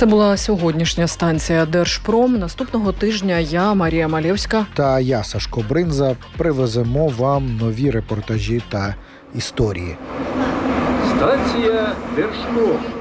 Це була сьогоднішня станція Держпром. Наступного тижня я, Марія Малєвська та я, Сашко Бринза, привеземо вам нові репортажі та історії. Станція Держпром.